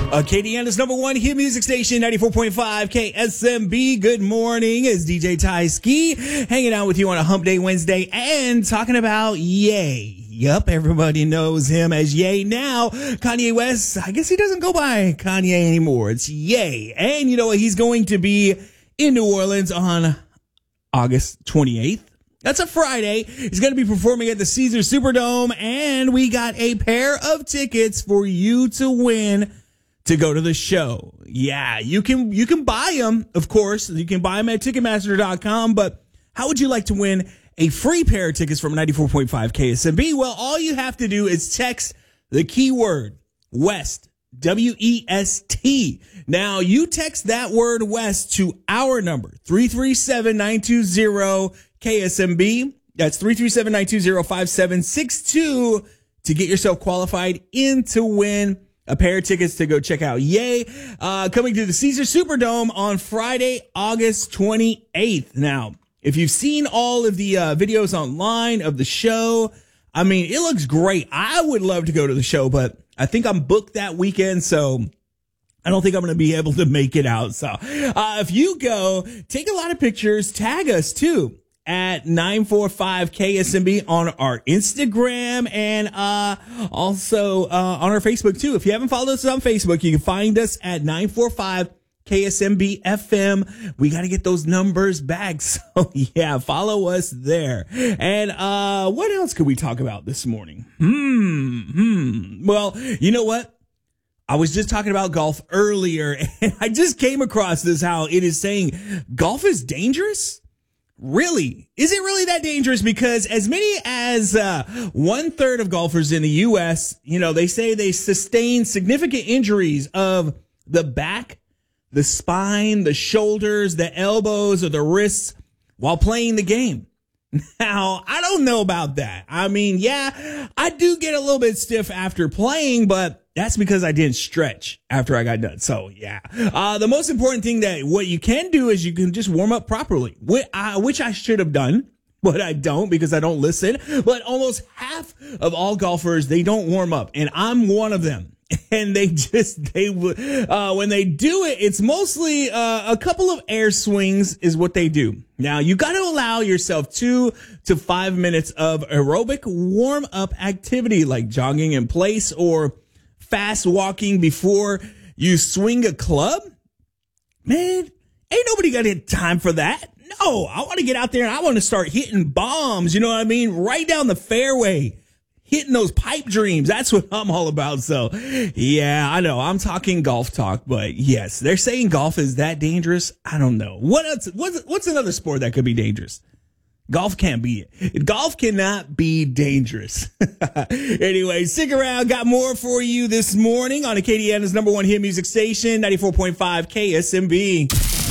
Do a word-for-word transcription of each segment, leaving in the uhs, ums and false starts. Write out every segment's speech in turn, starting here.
Acadiana's number one hit music station, ninety-four point five K S M B. Good morning. It's D J Ty Ski hanging out with you on a Hump Day Wednesday and talking about Ye. Yup, everybody knows him as Ye now. Kanye West, I guess he doesn't go by Kanye anymore. It's Ye. And you know what? He's going to be in New Orleans on August twenty-eighth. That's a Friday. He's going to be performing at the Caesars Superdome, and we got a pair of tickets for you to win to go to the show. Yeah, you can you can buy them, of course. You can buy them at Ticketmaster dot com, but how would you like to win a free pair of tickets from ninety-four point five K S M B? Well, all you have to do is text the keyword West, W E S T. Now, you text that word West to our number, three three seven, nine two zero, K S M B. That's three three seven, nine two zero, five seven six two to get yourself qualified in to win a pair of tickets to go check out Ye, uh, coming to the Caesars Superdome on Friday, August twenty-eighth. Now, if you've seen all of the uh, videos online of the show, I mean, it looks great. I would love to go to the show, but I think I'm booked that weekend, so I don't think I'm going to be able to make it out. So uh, if you go, take a lot of pictures, tag us too at nine four five K S M B on our Instagram and uh also uh on our Facebook too. If you haven't followed us on Facebook, you can find us at nine four five K S M B F M. We got to get those numbers back. So yeah, follow us there. And uh what else could we talk about this morning? Hmm. Hmm. Well, you know what? I was just talking about golf earlier, and I just came across this, how it is saying golf is dangerous. Really? Is it really that dangerous? Because as many as uh, one third of golfers in the U S, you know, they say they sustain significant injuries of the back, the spine, the shoulders, the elbows, or the wrists while playing the game. Now, I don't know about that. I mean, yeah, I do get a little bit stiff after playing, but that's because I didn't stretch after I got done. So, yeah. Uh, the most important thing that what you can do is you can just warm up properly, which I, which I should have done, but I don't because I don't listen. But almost half of all golfers, they don't warm up, and I'm one of them. And they just, they would, uh, when they do it, it's mostly, uh, a couple of air swings is what they do. Now, you got to allow yourself two to five minutes of aerobic warm up activity like jogging in place or fast walking before you swing a club. Man, ain't nobody got time for that. No, I want to get out there and I want to start hitting bombs. You know what I mean? Right down the fairway. Hitting those pipe dreams. That's what I'm all about. So, yeah, I know I'm talking golf talk, but yes, they're saying golf is that dangerous. I don't know. What else? What's, what's another sport that could be dangerous? Golf can't be it. Golf cannot be dangerous. Anyway, stick around. Got more for you this morning on Acadiana's number one hit music station, ninety-four point five K S M B.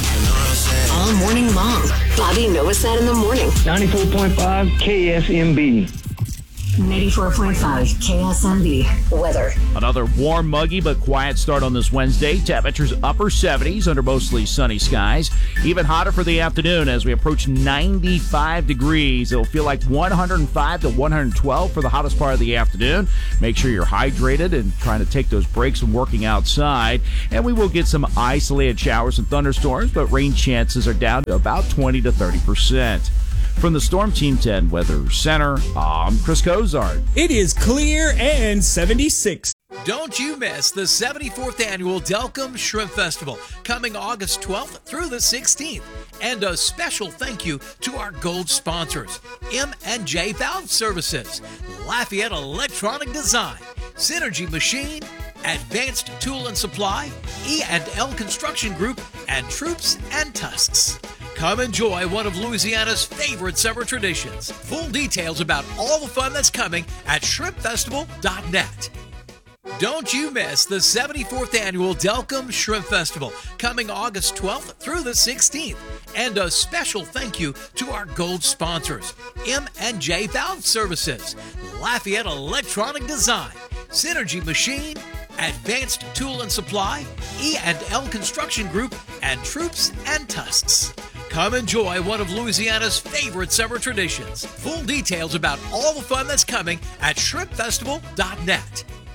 All morning long. Bobby Novosad in the morning. ninety-four point five K S M B. ninety-four point five K S M B weather. Another warm, muggy, but quiet start on this Wednesday. Temperatures upper seventies under mostly sunny skies. Even hotter for the afternoon as we approach ninety-five degrees. It'll feel like one hundred five to one hundred twelve for the hottest part of the afternoon. Make sure you're hydrated and trying to take those breaks from working outside. And we will get some isolated showers and thunderstorms, but rain chances are down to about twenty to thirty percent. From the Storm Team ten Weather Center, I'm Chris Cozart. It is clear and seventy-six. Don't you miss the seventy-fourth Annual Delcom Shrimp Festival coming August twelfth through the sixteenth. And a special thank you to our gold sponsors, M and J Valve Services, Lafayette Electronic Design, Synergy Machine, Advanced Tool and Supply, E and L Construction Group, and Troops and Tusks. Come enjoy one of Louisiana's favorite summer traditions. Full details about all the fun that's coming at shrimp festival dot net. Don't you miss the seventy-fourth Annual Delcom Shrimp Festival coming August twelfth through the sixteenth. And a special thank you to our gold sponsors, M and J Valve Services, Lafayette Electronic Design, Synergy Machine, Advanced Tool and Supply, E and L Construction Group, and Troops and Tusks. Come enjoy one of Louisiana's favorite summer traditions. Full details about all the fun that's coming at shrimp festival dot net.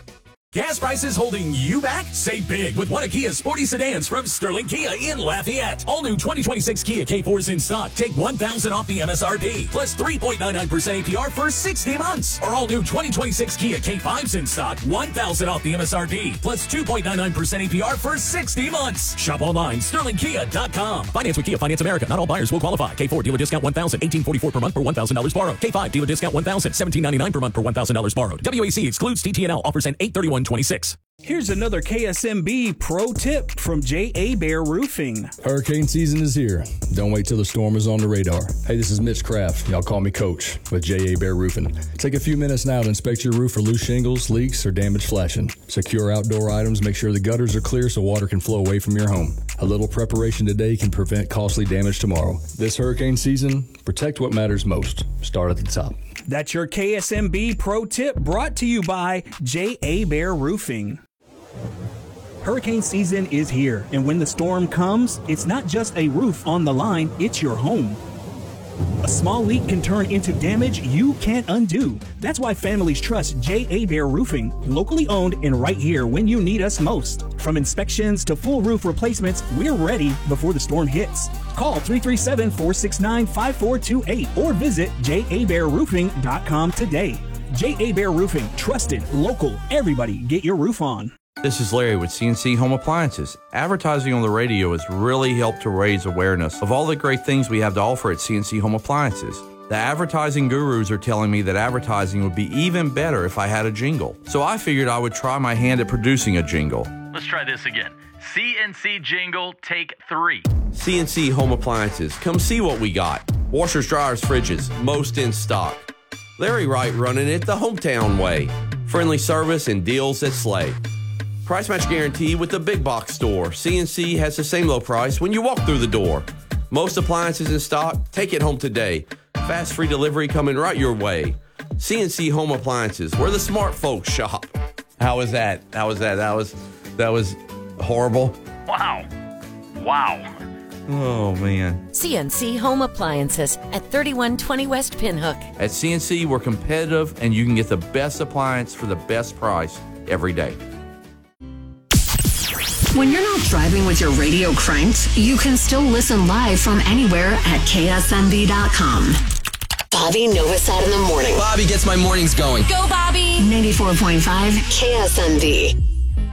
Gas prices holding you back? Save big with one of Kia's sporty sedans from Sterling Kia in Lafayette. All new twenty twenty-six Kia K fours in stock. Take one thousand dollars off the M S R P, plus three point nine nine percent A P R for sixty months. Or all new twenty twenty-six Kia K fives in stock. one thousand dollars off the M S R P, plus two point nine nine percent A P R for sixty months. Shop online, sterling kia dot com. Finance with Kia Finance America. Not all buyers will qualify. K four dealer discount one thousand dollars, eighteen forty-four per month per one thousand dollars borrowed. K five dealer discount one thousand dollars, seventeen ninety-nine per month per one thousand dollars borrowed. W A C excludes T T N L. Offers end eight thirty-one twenty-six. Here's another K S M B pro tip from J A. Bear Roofing. Hurricane season is here. Don't wait till the storm is on the radar. Hey, this is Mitch Kraft. Y'all call me Coach with J A. Bear Roofing. Take a few minutes now to inspect your roof for loose shingles, leaks, or damaged flashing. Secure outdoor items. Make sure the gutters are clear so water can flow away from your home. A little preparation today can prevent costly damage tomorrow. This hurricane season, protect what matters most. Start at the top. That's your K S M B pro tip brought to you by J A. Bear Roofing. Hurricane season is here, and when the storm comes, it's not just a roof on the line, it's your home. A small leak can turn into damage you can't undo. That's why families trust J A. Bear Roofing, locally owned and right here when you need us most. From inspections to full roof replacements, we're ready before the storm hits. Call three three seven, four six nine, five four two eight or visit j a bear roofing dot com today. J A. Bear Roofing, trusted, local, everybody get your roof on. This is Larry with C N C Home Appliances. Advertising on the radio has really helped to raise awareness of all the great things we have to offer at C N C Home Appliances. The advertising gurus are telling me that advertising would be even better if I had a jingle. So I figured I would try my hand at producing a jingle. Let's try this again. C N C jingle, take three. C N C Home Appliances. Come see what we got. Washers, dryers, fridges, most in stock. Larry Wright running it the hometown way. Friendly service and deals that slay. Price match guarantee with the big box store. C N C has the same low price when you walk through the door. Most appliances in stock, take it home today. Fast free delivery coming right your way. C N C Home Appliances, where the smart folks shop. How was that? How was that? That was that was horrible. Wow. Wow. Oh, man. C N C Home Appliances at thirty-one twenty West Pinhook. At C N C, we're competitive, and you can get the best appliance for the best price every day. When you're not driving with your radio cranked, you can still listen live from anywhere at K S M B dot com. Bobby Novosad in the morning. Bobby gets my mornings going. Go, Bobby! ninety-four point five K S M B.